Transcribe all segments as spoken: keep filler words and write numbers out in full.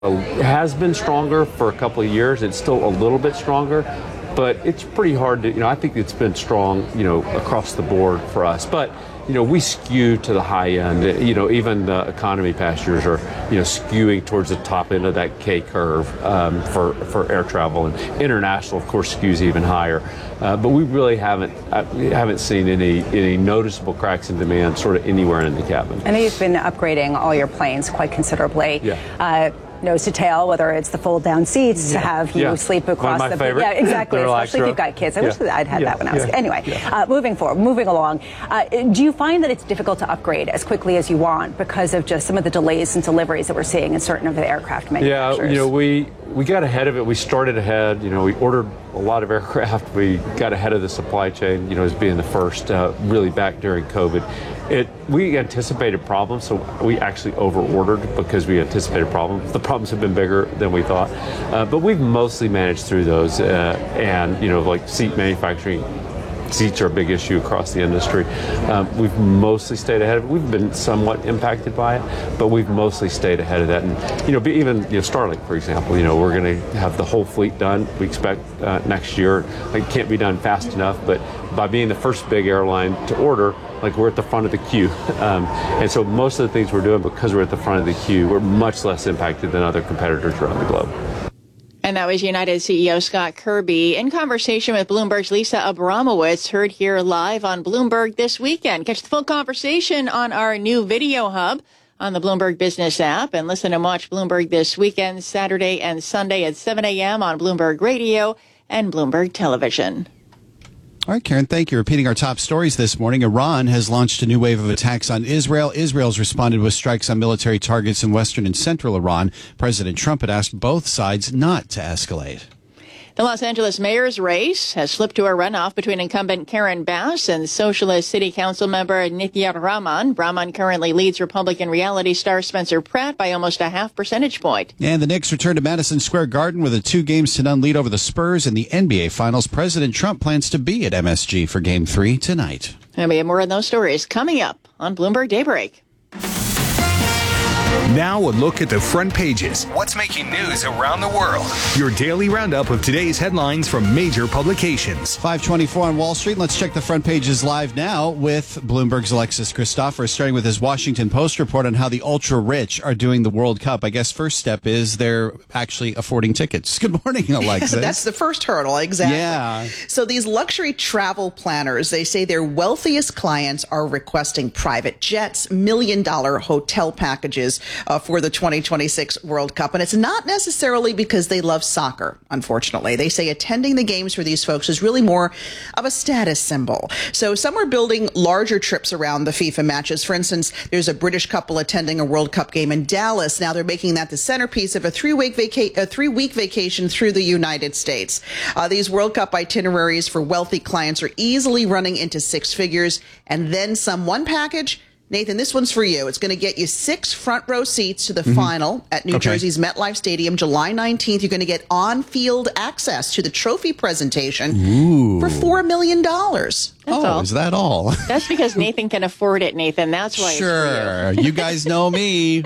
It has been stronger for a couple of years. It's still a little bit stronger, but it's pretty hard to, you know, I think it's been strong, you know, across the board for us. But, you know, we skew to the high end. You know, even the economy passengers are, you know, skewing towards the top end of that K curve um, for, for air travel. And international, of course, skews even higher. Uh, but we really haven't uh, haven't seen any any noticeable cracks in demand sort of anywhere in the cabin. I know you've been upgrading all your planes quite considerably. Yeah. Uh, nose to tail, whether it's the fold-down seats, yeah. to have you yeah. sleep across One of my the favorite. Yeah, exactly. The especially if you've got kids. I yeah. wish that I'd had yeah. that when I was yeah. anyway. Yeah. Uh, moving forward, moving along. Uh, do you find that it's difficult to upgrade as quickly as you want because of just some of the delays and deliveries that we're seeing in certain of the aircraft manufacturers? Yeah, you know, we we got ahead of it. We started ahead. You know, we ordered a lot of aircraft. We got ahead of the supply chain. You know, as being the first, uh, really back during COVID. It, we anticipated problems, so we actually over-ordered because we anticipated problems. The problems have been bigger than we thought, uh, but we've mostly managed through those. Uh, and, you know, like seat manufacturing, seats are a big issue across the industry. Um, we've mostly stayed ahead of it. We've been somewhat impacted by it, but we've mostly stayed ahead of that. And, you know, be, even, you know, Starlink, for example, you know, we're going to have the whole fleet done, we expect uh, next year. It can't be done fast enough, but by being the first big airline to order, like we're at the front of the queue. Um, and so most of the things we're doing, because we're at the front of the queue, we're much less impacted than other competitors around the globe. And that was United C E O Scott Kirby in conversation with Bloomberg's Lisa Abramowitz, heard here live on Bloomberg this weekend. Catch the full conversation on our new video hub on the Bloomberg Business app, and listen and watch Bloomberg this weekend, Saturday and Sunday at seven a.m. on Bloomberg Radio and Bloomberg Television. All right, Karen, thank you. Repeating our top stories this morning, Iran has launched a new wave of attacks on Israel. Israel's responded with strikes on military targets in western and central Iran. President Trump had asked both sides not to escalate. The Los Angeles mayor's race has slipped to a runoff between incumbent Karen Bass and Socialist City Council member Nithya Raman. Raman currently leads Republican reality star Spencer Pratt by almost a half percentage point. And the Knicks return to Madison Square Garden with a two games to none lead over the Spurs in the N B A Finals. President Trump plans to be at M S G for Game three tonight. And we have more on those stories coming up on Bloomberg Daybreak. Now a look at the front pages. What's making news around the world? Your daily roundup of today's headlines from major publications. five twenty-four on Wall Street. Let's check the front pages live now with Bloomberg's Alexis Christopher, starting with his Washington Post report on how the ultra-rich are doing the World Cup. I guess first step is they're actually affording tickets. Good morning, Alexis. That's the first hurdle, exactly. Yeah. So these luxury travel planners, they say their wealthiest clients are requesting private jets, million-dollar hotel packages Uh, for the twenty twenty-six World Cup. And it's not necessarily because they love soccer, unfortunately. They say attending the games for these folks is really more of a status symbol. So some are building larger trips around the FIFA matches. For instance, there's a British couple attending a World Cup game in Dallas. Now they're making that the centerpiece of a three-week vaca- a three-week vacation through the United States. Uh, these World Cup itineraries for wealthy clients are easily running into six figures and then some. One package, Nathan, this one's for you. It's going to get you six front row seats to the mm-hmm. final at New okay. Jersey's MetLife Stadium, July nineteenth. You're going to get on-field access to the trophy presentation Ooh. for four million dollars. Oh, all. Is that all? That's because Nathan can afford it, Nathan. That's why sure. it's for you. You guys know me.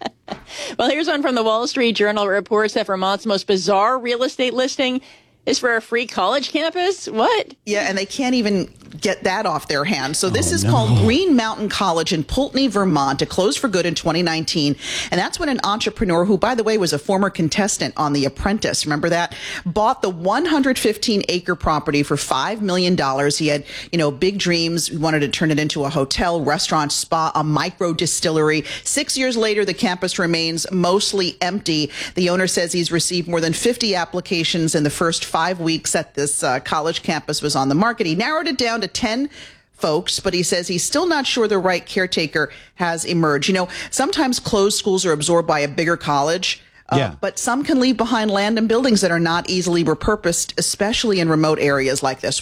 Well, here's one from the Wall Street Journal. It reports that Vermont's most bizarre real estate listing is for a free college campus? What? Yeah, and they can't even get that off their hands. So this oh, is no. called Green Mountain College in Pulteney, Vermont. It closed for good in twenty nineteen. And that's when an entrepreneur, who, by the way, was a former contestant on The Apprentice, remember that, bought the one hundred fifteen acre property for five million dollars. He had, you know, big dreams. He wanted to turn it into a hotel, restaurant, spa, a micro distillery. Six years later, the campus remains mostly empty. The owner says he's received more than fifty applications in the first five weeks that this uh, college campus was on the market. He narrowed it down to ten folks, but he says he's still not sure the right caretaker has emerged. You know, sometimes closed schools are absorbed by a bigger college. Uh, yeah. But some can leave behind land and buildings that are not easily repurposed, especially in remote areas like this one.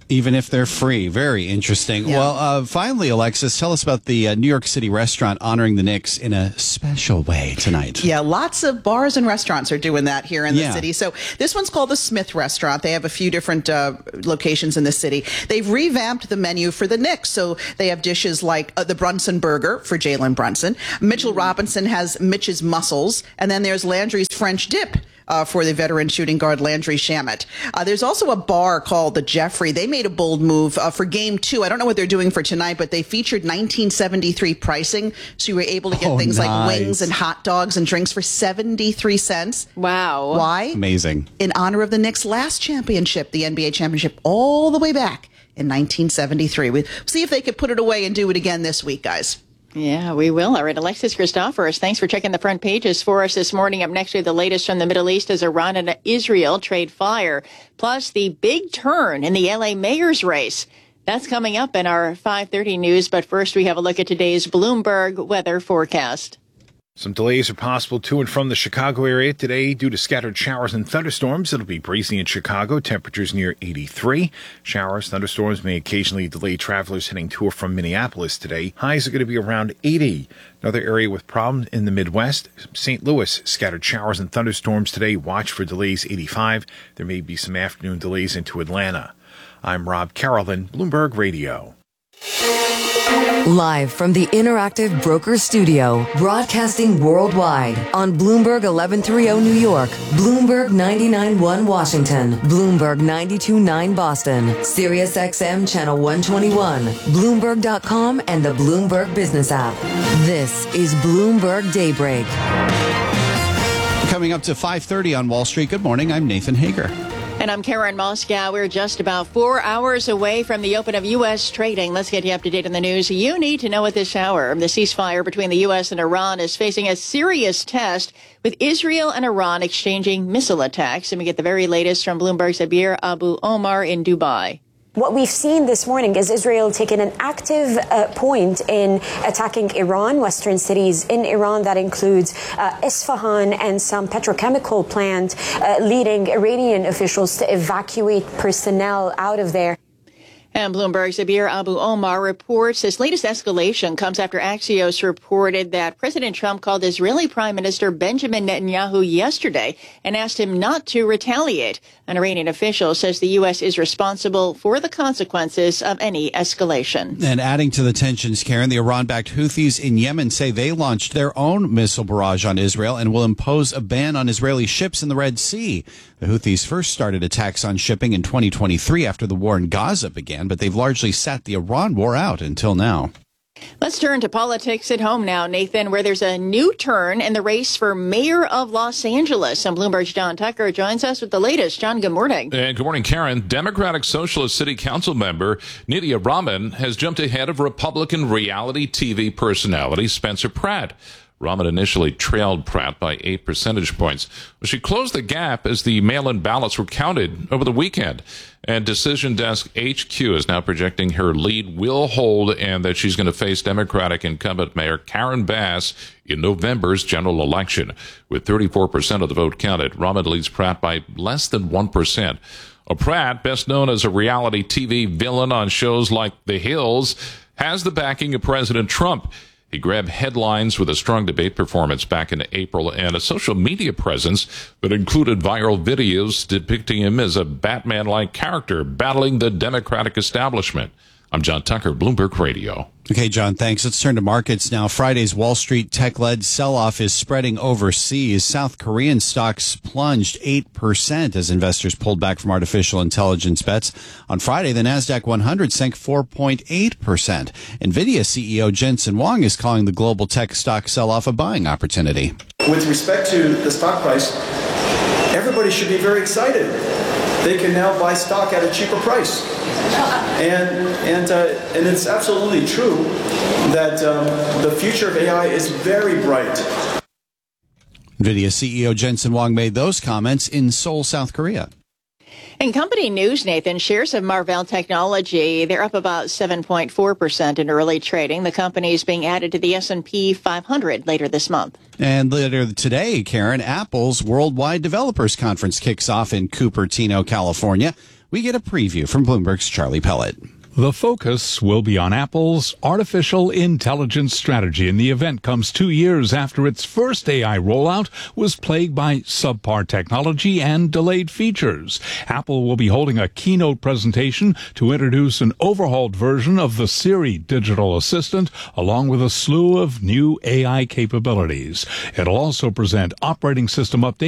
Even if they're free. Very interesting. Yeah. Well, uh, finally, Alexis, tell us about the uh, New York City restaurant honoring the Knicks in a special way tonight. Yeah, lots of bars and restaurants are doing that here in the Yeah. city. So this one's called the Smith Restaurant. They have a few different uh, locations in the city. They've revamped the menu for the Knicks. So they have dishes like uh, the Brunson Burger for Jalen Brunson. Mitchell Robinson has Mitch's Mussels. And then there's Landry's French Dip. Uh, for the veteran shooting guard Landry Shamet. Uh, there's also a bar called the Jeffrey. They made a bold move uh, for game two. I don't know what they're doing for tonight, but they featured nineteen seventy-three pricing. So you were able to get Oh, things nice. like wings and hot dogs and drinks for seventy-three cents. Wow. Why? Amazing. In honor of the Knicks' last championship, the N B A championship, all the way back in nineteen seventy-three. We'll see if they could put it away and do it again this week, guys. Yeah, we will. All right, Alexis Christoforous, thanks for checking the front pages for us this morning. Up next, we have the latest from the Middle East as Iran and Israel trade fire, plus the big turn in the L A mayor's race. That's coming up in our five thirty news, but first we have a look at today's Bloomberg weather forecast. Some delays are possible to and from the Chicago area today due to scattered showers and thunderstorms. It'll be breezy in Chicago, temperatures near eighty-three. Showers, thunderstorms may occasionally delay travelers heading to or from Minneapolis today. Highs are going to be around eighty. Another area with problems in the Midwest, Saint Louis, scattered showers and thunderstorms today. Watch for delays eighty-five. There may be some afternoon delays into Atlanta. I'm Rob Carrollin, Bloomberg Radio. Live from the Interactive Brokers Studio, broadcasting worldwide on Bloomberg eleven thirty New York, Bloomberg ninety-nine point one Washington, Bloomberg ninety-two point nine Boston, Sirius X M Channel one twenty-one, Bloomberg dot com, and the Bloomberg Business app. This is Bloomberg Daybreak. Coming up to five thirty on Wall Street. Good morning. I'm Nathan Hager. And I'm Karen Moscow. We're just about four hours away from the open of U S trading. Let's get you up to date on the news you need to know at this hour. The ceasefire between the U S and Iran is facing a serious test, with Israel and Iran exchanging missile attacks. And we get the very latest from Bloomberg's Abir Abu Omar in Dubai. What we've seen this morning is Israel taking an active uh, point in attacking Iran, Western cities in Iran. That includes uh, Isfahan and some petrochemical plant, uh, leading Iranian officials to evacuate personnel out of there. And Bloomberg's Abir Abu Omar reports this latest escalation comes after Axios reported that President Trump called Israeli Prime Minister Benjamin Netanyahu yesterday and asked him not to retaliate. An Iranian official says the U S is responsible for the consequences of any escalation. And adding to the tensions, Karen, the Iran-backed Houthis in Yemen say they launched their own missile barrage on Israel and will impose a ban on Israeli ships in the Red Sea. The Houthis first started attacks on shipping in twenty twenty-three after the war in Gaza began, but they've largely sat the Iran war out until now. Let's turn to politics at home now, Nathan, where there's a new turn in the race for mayor of Los Angeles. And Bloomberg's John Tucker joins us with the latest. John, good morning. And good morning, Karen. Democratic Socialist City Council member Nydia Rahman has jumped ahead of Republican reality T V personality Spencer Pratt. Rahman initially trailed Pratt by eight percentage points. She closed the gap as the mail-in ballots were counted over the weekend. And Decision Desk H Q is now projecting her lead will hold and that she's going to face Democratic incumbent Mayor Karen Bass in November's general election. With thirty-four percent of the vote counted, Rahman leads Pratt by less than one percent. Pratt, best known as a reality T V villain on shows like The Hills, has the backing of President Trump. He grabbed headlines with a strong debate performance back in April and a social media presence that included viral videos depicting him as a Batman-like character battling the Democratic establishment. I'm John Tucker, Bloomberg Radio. Okay, John, thanks. Let's turn to markets now. Friday's Wall Street tech-led sell-off is spreading overseas. South Korean stocks plunged eight percent as investors pulled back from artificial intelligence bets. On Friday, the NASDAQ one hundred sank four point eight percent. NVIDIA C E O Jensen Huang is calling the global tech stock sell-off a buying opportunity. With respect to the stock price, everybody should be very excited. They can now buy stock at a cheaper price. And and uh, and it's absolutely true that um, the future of A I is very bright. NVIDIA C E O Jensen Huang made those comments in Seoul, South Korea. In company news, Nathan, shares of Marvell Technology, they're up about seven point four percent in early trading. The company is being added to the S and P five hundred later this month. And later today, Karen, Apple's Worldwide Developers Conference kicks off in Cupertino, California. We get a preview from Bloomberg's Charlie Pellet. The focus will be on Apple's artificial intelligence strategy, and the event comes two years after its first A I rollout was plagued by subpar technology and delayed features. Apple will be holding a keynote presentation to introduce an overhauled version of the Siri digital assistant, along with a slew of new A I capabilities. It'll also present operating system updates